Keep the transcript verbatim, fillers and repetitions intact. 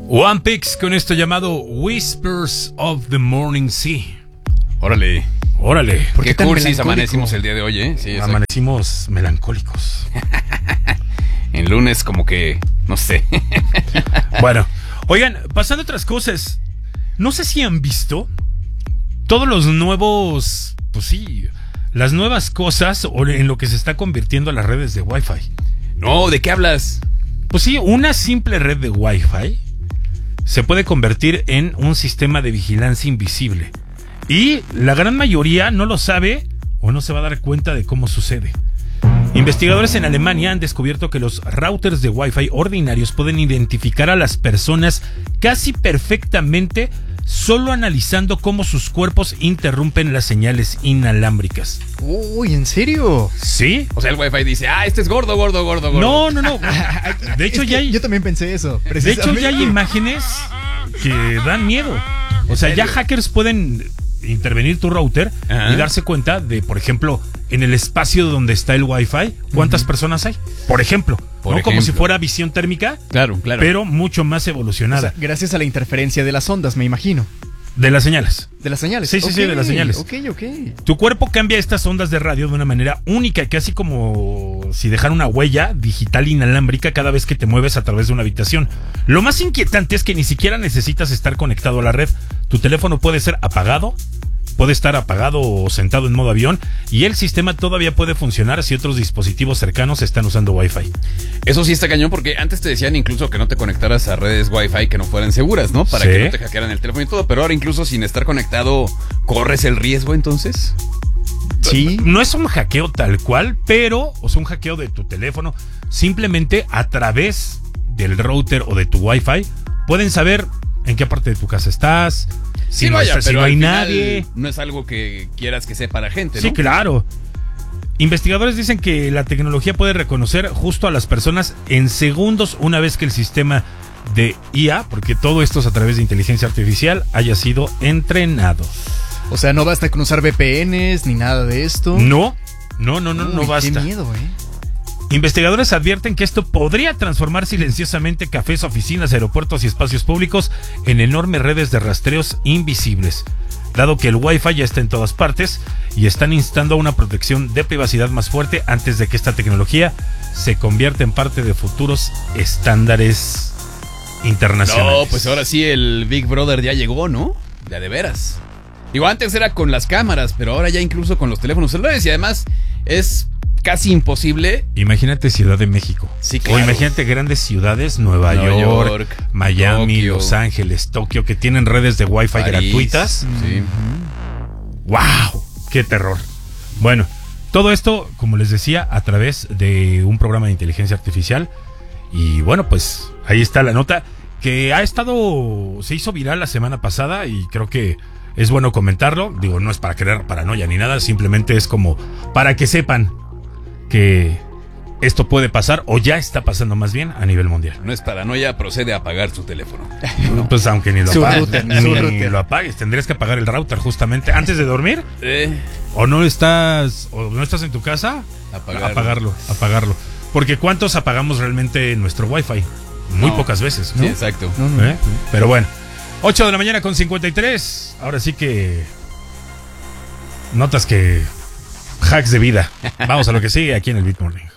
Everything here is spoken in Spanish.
One Pix con esto llamado Whispers of the Morning Sea. Órale. Órale. ¿Por qué, qué cursis amanecimos el día de hoy, eh? Sí, amanecimos melancólicos. En lunes como que, no sé. Bueno, oigan, pasando a otras cosas. No sé si han visto todos los nuevos, pues sí, las nuevas cosas o en lo que se está convirtiendo las redes de Wi-Fi. No, ¿de qué hablas? Pues sí, una simple red de Wi-Fi se puede convertir en un sistema de vigilancia invisible. Y la gran mayoría no lo sabe o no se va a dar cuenta de cómo sucede. Investigadores en Alemania han descubierto que los routers de Wi-Fi ordinarios pueden identificar a las personas casi perfectamente solo analizando cómo sus cuerpos interrumpen las señales inalámbricas. Uy, ¿en serio? ¿Sí? O sea, el Wi-Fi dice, ah, este es gordo, gordo, gordo, gordo. No, no, no. De hecho, es ya hay... Yo también pensé eso. De hecho, ya hay imágenes que dan miedo. O sea, ya hackers pueden intervenir tu router Ajá. y darse cuenta de, por ejemplo, en el espacio donde está el Wi-Fi, ¿cuántas uh-huh. personas hay? Por ejemplo, por ¿no? ejemplo. Como si fuera visión térmica, claro, claro. pero mucho más evolucionada. O sea, gracias a la interferencia de las ondas, me imagino. De las señales. De las señales. Sí, sí, okay, sí, de las señales. Ok, ok. Tu cuerpo cambia estas ondas de radio de una manera única, casi como si dejara una huella digital inalámbrica cada vez que te mueves a través de una habitación. Lo más inquietante es que ni siquiera necesitas estar conectado a la red. Tu teléfono puede ser apagado, puede estar apagado o sentado en modo avión y el sistema todavía puede funcionar si otros dispositivos cercanos están usando Wi-Fi. Eso sí está cañón porque antes te decían incluso que no te conectaras a redes Wi-Fi que no fueran seguras, ¿no? Para ¿Sí? que no te hackearan el teléfono y todo, pero ahora incluso sin estar conectado, ¿corres el riesgo entonces? Sí, no es un hackeo tal cual, pero o sea, un hackeo de tu teléfono, simplemente a través del router o de tu Wi-Fi pueden saber en qué parte de tu casa estás. Si sí, no, vaya, está, pero si no hay final, nadie. No es algo que quieras que sepa la gente, ¿no? Sí, claro. Investigadores dicen que la tecnología puede reconocer justo a las personas en segundos una vez que el sistema de I A, porque todo esto es a través de inteligencia artificial, haya sido entrenado. O sea, no basta con usar V P Ns ni nada de esto. No, no, no, no, Uy, no basta. Qué miedo, ¿eh? Investigadores advierten que esto podría transformar silenciosamente cafés, oficinas, aeropuertos y espacios públicos en enormes redes de rastreos invisibles, dado que el Wi-Fi ya está en todas partes y están instando a una protección de privacidad más fuerte antes de que esta tecnología se convierta en parte de futuros estándares internacionales. No, pues ahora sí el Big Brother ya llegó, ¿no? Ya de veras. Digo, antes era con las cámaras, pero ahora ya incluso con los teléfonos celulares y además es casi imposible. Imagínate Ciudad de México. Sí, claro. O imagínate grandes ciudades, Nueva, Nueva York, York, Miami, Tokio. Los Ángeles, Tokio, que tienen redes de Wi-Fi París, gratuitas. Sí. ¡Wow! ¡Qué terror! Bueno, todo esto, como les decía, a través de un programa de inteligencia artificial. Y bueno, pues ahí está la nota que ha estado, se hizo viral la semana pasada y creo que es bueno comentarlo. Digo, no es para crear paranoia ni nada, simplemente es como para que sepan que esto puede pasar o ya está pasando más bien a nivel mundial. No es paranoia, procede a apagar su teléfono. No, pues aunque ni lo su apagues, router, ni, su ni router. lo apagues, tendrías que apagar el router justamente antes de dormir. Eh. O no estás o no estás en tu casa, apagarlo. apagarlo, apagarlo. Porque ¿cuántos apagamos realmente nuestro Wi-Fi? Muy no. pocas veces, ¿no? Sí, exacto. No, no, ¿Eh? no. Pero bueno, ocho de la mañana con cincuenta y tres. Ahora sí que notas que hacks de vida. Vamos a lo que sigue aquí en el Big Morning.